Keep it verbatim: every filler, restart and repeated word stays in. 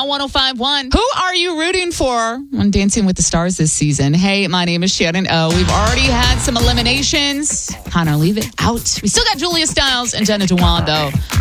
Now one oh five point one. Who are you rooting for on Dancing with the Stars this season? Hey, my name is Shannon O. We've already had some eliminations. Connor, leave it out. We still got Julia Stiles and Jenna Dewan, though.